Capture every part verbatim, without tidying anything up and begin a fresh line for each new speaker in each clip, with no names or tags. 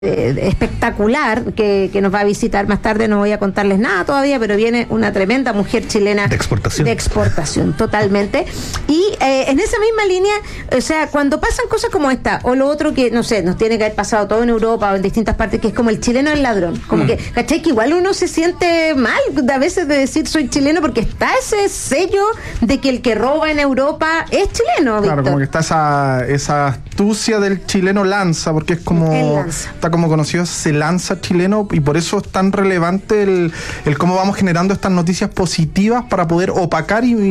Eh, espectacular que, que nos va a visitar más tarde. No voy a contarles nada todavía, pero viene una tremenda mujer chilena
de exportación,
de exportación totalmente. Y eh, en esa misma línea, o sea, cuando pasan cosas como esta o lo otro que, no sé, nos tiene que haber pasado todo en Europa o en distintas partes, que es como el chileno el ladrón, como mm. que, ¿cachai? Que igual uno se siente mal a veces de decir soy chileno, porque está ese sello de que el que roba en Europa es chileno, Víctor.
Claro, como que está esa, esa astucia del chileno lanza, porque es como
el lanza.
Está como conocido, se lanza chileno, y por eso es tan relevante el, el cómo vamos generando estas noticias positivas para poder opacar y,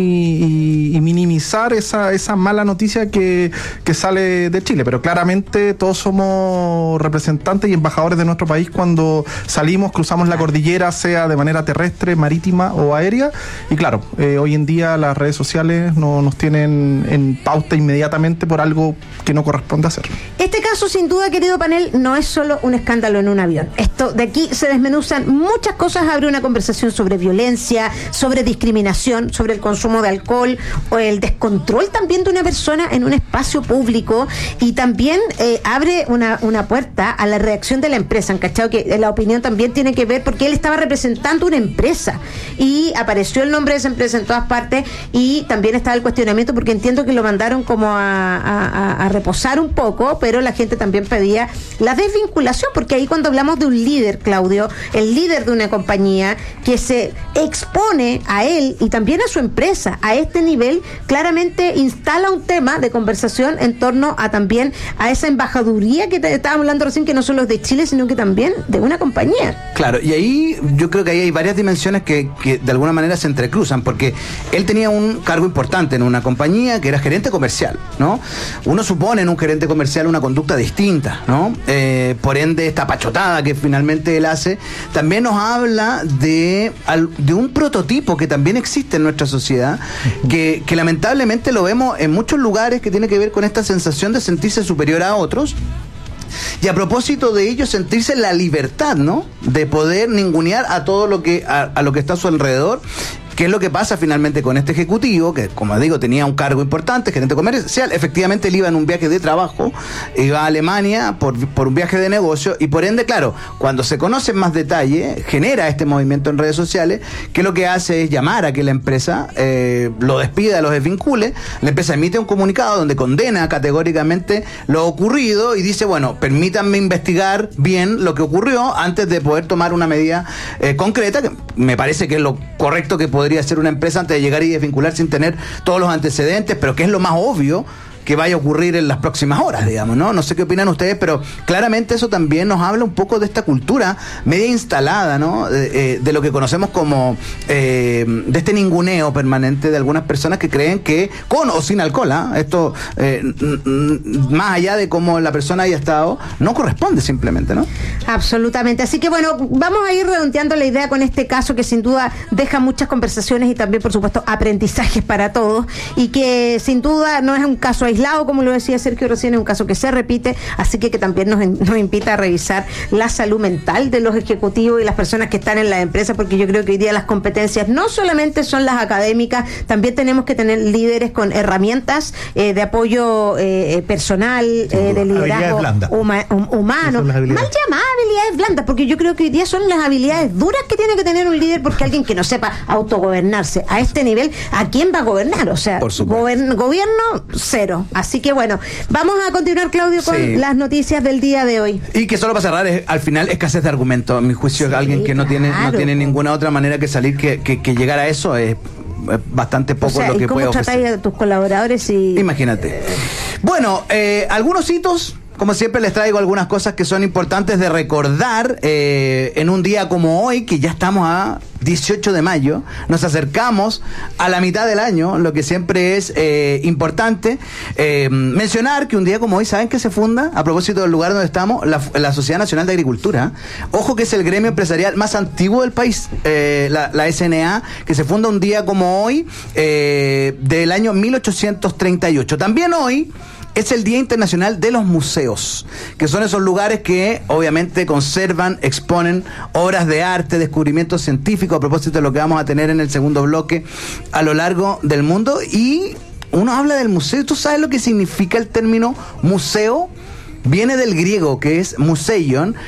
y, y minimizar esa, esa mala noticia que, que sale de Chile. Pero claramente todos somos representantes y embajadores de nuestro país cuando salimos, cruzamos la cordillera, sea de manera terrestre, marítima o aérea. Y claro, eh, hoy en día las redes sociales no, nos tienen en pauta inmediatamente por algo que no corresponde hacer.
Este caso, sin duda, querido panel, no es solo un escándalo en un avión. Esto de aquí se desmenuzan muchas cosas. Abre una conversación sobre violencia, sobre discriminación, sobre el consumo de alcohol o el descontrol también de una persona en un espacio público, y también eh, abre una, una puerta a la reacción de la empresa. ¿Han cachado que la opinión también tiene que ver? Porque él estaba representando una empresa y apareció el nombre de esa empresa en todas partes, y también estaba el cuestionamiento porque entiendo que lo mandaron como a, a, a reposar un poco, pero la gente también pedía la desvinculación, porque ahí cuando hablamos de un líder, Claudio, el líder de una compañía que se expone a él y también a su empresa a este nivel, claramente instala un tema de conversación en torno a también a esa embajaduría que te estábamos hablando recién, que no solo es de Chile, sino que también de una compañía.
Claro, y ahí yo creo que ahí hay varias dimensiones que, que de alguna manera se entrecruzan, porque él tenía un cargo importante en una compañía que era gerente comercial, ¿no? Uno supone en un gerente comercial una conducta distinta, ¿no? Eh, por ende, esta pachotada que finalmente él hace también nos habla de, de un prototipo que también existe en nuestra sociedad, que, que lamentablemente lo vemos en muchos lugares, que tiene que ver con esta sensación de sentirse superior a otros. Y a propósito de ello, sentirse la libertad, ¿no? De poder ningunear a todo lo que a, a lo que está a su alrededor. ¿Qué es lo que pasa finalmente con este ejecutivo? Que, como digo, tenía un cargo importante, gerente comercial. Efectivamente, él iba en un viaje de trabajo, iba a Alemania por, por un viaje de negocio, y por ende, claro, cuando se conoce en más detalle, genera este movimiento en redes sociales, que lo que hace es llamar a que la empresa eh, lo despida, lo desvincule. La empresa emite un comunicado donde condena categóricamente lo ocurrido y dice, bueno, permítanme investigar bien lo que ocurrió antes de poder tomar una medida eh, concreta, que me parece que es lo correcto que podría ser una empresa antes de llegar y desvincular sin tener todos los antecedentes, pero que es lo más obvio que vaya a ocurrir en las próximas horas, digamos, ¿no? No sé qué opinan ustedes, pero claramente eso también nos habla un poco de esta cultura media instalada, ¿no? De, eh, de lo que conocemos como eh, de este ninguneo permanente de algunas personas que creen que con o sin alcohol, ¿eh? Esto eh, más allá de cómo la persona haya estado, no corresponde simplemente, ¿no?
Absolutamente. Así que bueno, vamos a ir redondeando la idea con este caso, que sin duda deja muchas conversaciones y también, por supuesto, aprendizajes para todos, y que sin duda no es un caso aislado, como lo decía Sergio recién, es un caso que se repite, así que que también nos, nos invita a revisar la salud mental de los ejecutivos y las personas que están en la empresa, porque yo creo que hoy día las competencias no solamente son las académicas, también tenemos que tener líderes con herramientas eh, de apoyo eh, personal, eh, de liderazgo huma, hum, humano, mal llamadas habilidades blandas, porque yo creo que hoy día son las habilidades duras que tiene que tener un líder, porque alguien que no sepa autogobernarse a este nivel, ¿a quién va a gobernar? O sea, gobern, gobierno cero. Así que bueno, vamos a continuar, Claudio, con sí. las noticias del día de hoy.
Y que solo para cerrar, es, al final, escasez de argumento. A mi juicio, sí, alguien que no tiene no tiene ninguna otra manera que salir que, que, que llegar a eso es bastante poco, o sea, lo que puede ofrecer.
¿Cómo tratáis a tus colaboradores? Y...
Imagínate. Bueno, eh, algunos hitos. Como siempre, les traigo algunas cosas que son importantes de recordar eh, en un día como hoy, que ya estamos a dieciocho de mayo, nos acercamos a la mitad del año, lo que siempre es eh, importante eh, mencionar que un día como hoy, ¿saben qué se funda? A propósito del lugar donde estamos, la, la Sociedad Nacional de Agricultura. Ojo que es el gremio empresarial más antiguo del país, eh, la, la S N A, que se funda un día como hoy eh, del año mil ochocientos treinta y ocho. También hoy es el Día Internacional de los Museos, que son esos lugares que obviamente conservan, exponen obras de arte, descubrimientos científicos, a propósito de lo que vamos a tener en el segundo bloque a lo largo del mundo. Y uno habla del museo. ¿Tú sabes lo que significa el término museo? viene del griego que es museion,